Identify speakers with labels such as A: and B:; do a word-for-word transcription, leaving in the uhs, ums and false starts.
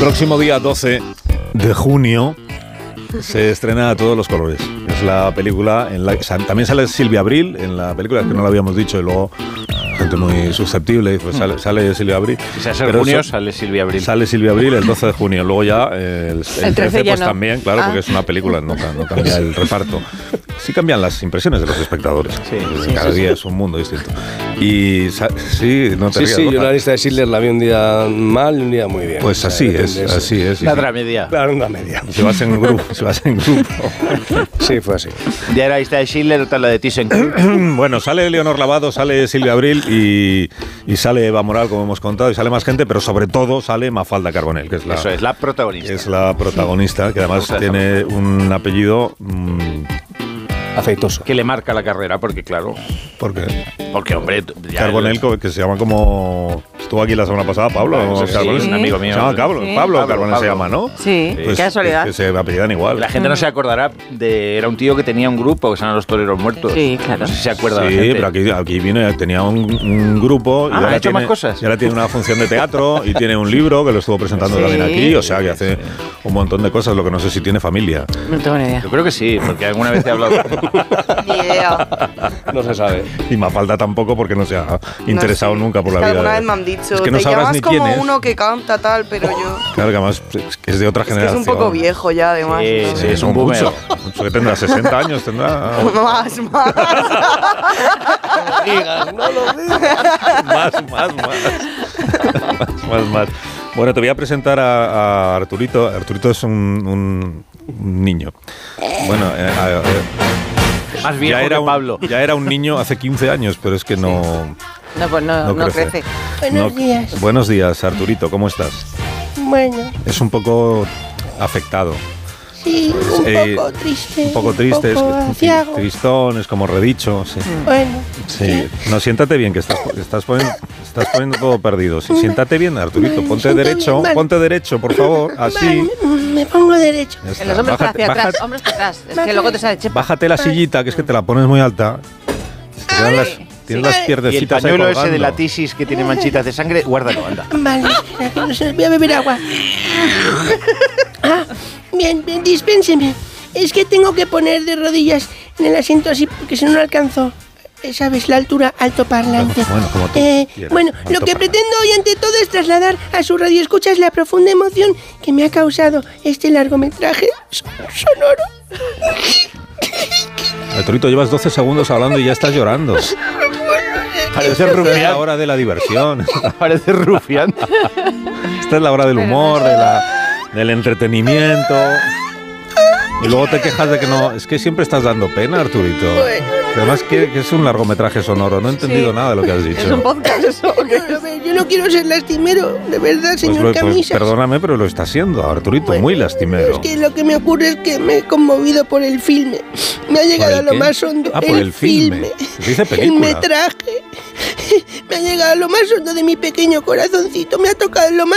A: próximo día doce de junio se estrena A Todos los Colores. Es la película en la también sale Silvia Abril en la película, que no lo habíamos dicho, y luego gente muy susceptible, pues sale, sale Silvia Abril.
B: Si se hace en junio, so, sale Silvia Abril.
A: Sale Silvia Abril el doce de junio. Luego ya eh, el, el, el trece, pues no. También, claro, ah. porque es una película, no, no cambia el reparto. Sí cambian las impresiones de los espectadores. Sí, sí, Cada sí, día sí. es un mundo distinto. Y sí, no te
C: Sí, rías, sí, yo la lista de Schindler la vi un día mal y un día muy bien.
A: Pues o sea, así es, eso. así es.
B: La otra media.
C: La otra media.
A: Si vas en grupo, si vas en grupo.
C: Sí, fue así.
B: Ya era la lista de Schindler, otra la de ThyssenKrupp.
A: Bueno, sale Leonor Lavado, sale Silvia Abril y, y sale Eva Moral, como hemos contado, y sale más gente, pero sobre todo sale Mafalda Carbonell, que es la,
B: Eso es, la protagonista.
A: Es la protagonista, que además tiene un apellido... Mmm,
C: afeitoso.
B: Que le marca la carrera, porque claro...
A: ¿Por qué?
B: Porque, hombre...
A: Carbonell, el... que se llama como... Estuvo aquí la semana pasada, Pablo.
B: Claro, sí,
A: Carbonell,
B: sí. Un amigo mío.
A: Se llama Pablo,
B: sí.
A: Pablo,
B: Pablo
A: Carbonell
B: Pablo.
A: se llama, ¿no?
D: Sí,
A: pues,
D: qué casualidad.
A: Que, que se apellidan igual.
B: La gente no se acordará de... Era un tío que tenía un grupo que se llama Los Toreros Muertos.
D: Sí, claro.
B: No sé si se acuerda
A: Sí,
B: la gente.
A: pero aquí, aquí viene, tenía un, un grupo...
B: Ah,
A: y ahora
B: ¿ha hecho
A: tiene,
B: más cosas?
A: Y ahora tiene una función de teatro y tiene un libro que lo estuvo presentando
D: sí.
A: también aquí. O sea, que hace un montón de cosas, lo que no sé si tiene familia.
D: No tengo ni idea.
B: Yo creo que sí, porque alguna vez he hablado...
D: Ni idea.
C: No se sabe.
A: Y Mafalda tampoco, porque no se ha interesado
E: no sé.
A: nunca por
E: es
A: la
E: que
A: vida.
E: Alguna
A: de...
E: vez me han dicho,
A: es que no
E: te
A: sabrás
E: llamas
A: ni
E: como
A: quién es.
E: uno que canta tal, pero yo...
A: Claro, que además es, que es de otra
E: es que
A: generación.
E: es un poco viejo ya, además.
B: Sí,
E: ¿no?
A: Sí,
B: es un
A: mucho,
B: boomer.
A: mucho. Que tendrá sesenta años, tendrá...
E: Más, más.
C: No lo digas, no lo digas.
A: más, más, más. más, más, más. Bueno, te voy a presentar a, a Arturito. Arturito es un, un, un niño. Bueno, eh, eh,
B: Más viejo
A: ya era
B: que
A: un,
B: Pablo.
A: Ya era un niño hace quince años, pero es que no...
D: No, pues no,
A: No
D: no
A: crece.
D: crece.
F: Buenos
A: no,
F: días.
A: Buenos días, Arturito, ¿cómo estás?
F: Bueno,
A: Es un poco afectado.
F: sí, un
A: Eh,
F: poco triste.
A: Un poco triste,
F: un poco
A: es
F: aciago.
A: tristón, es como redicho. Sí.
F: Bueno,
A: Sí. No, siéntate bien, que estás, estás, poniendo, estás poniendo todo perdido. Sí,
F: Me-
A: siéntate bien, Arturito.
F: me
A: Ponte
F: siento
A: derecho,
F: bien, vale.
A: ponte derecho, por favor. Así.
F: Vale, me, me pongo derecho.
A: Ya está.
D: En los hombros para
A: Bájate,
D: hacia atrás,
A: bájate,
D: hombros para atrás. Es que luego te sale chepa.
A: bájate la sillita, que es que te la pones muy alta. Te quedan las, tienes las
F: Sí.
B: Y el
A: pierdecitas ahí
B: pañuelo ese
A: colgando.
B: de la tisis que tiene manchitas de sangre, guárdalo, anda.
F: Vale, espera, que no se voy a beber agua. Ah, bien, bien, dispénseme. Es que tengo que poner de rodillas en el asiento así porque si no no alcanzo. eh, ¿Sabes? La altura altoparlante.
A: Bueno, como tú
F: Eh,
A: quieras,
F: bueno, lo que
A: altoparlante.
F: pretendo hoy ante todo es trasladar a su radioescuchas la profunda emoción que me ha causado este largometraje so- sonoro.
A: Arturito, llevas doce segundos hablando y ya estás llorando.
B: Parece
A: Esta es la
B: rufián.
A: hora de la diversión.
B: Parece rufián.
A: Esta es la hora del humor, de la, del entretenimiento. Y luego te quejas de que no... Es que siempre estás dando pena, Arturito. Que además que, que es un largometraje sonoro. No he entendido
D: Sí.
A: nada de lo que has dicho.
D: Es un podcast eso.
F: No, a ver, yo no quiero ser lastimero, de verdad,
A: Pues
F: señor
A: lo- pues
F: Camisas.
A: perdóname, pero lo está siendo, Arturito.
F: Bueno,
A: muy lastimero.
F: Es que lo que me ocurre es que me he conmovido por el filme. Me ha llegado
A: ¿Por
F: a
A: el
F: lo
A: qué?
F: más hondo.
A: Ah, por el filme. Se dice
F: El
A: película.
F: metraje. Me ha llegado a lo más hondo de mi pequeño corazoncito. Me ha tocado lo más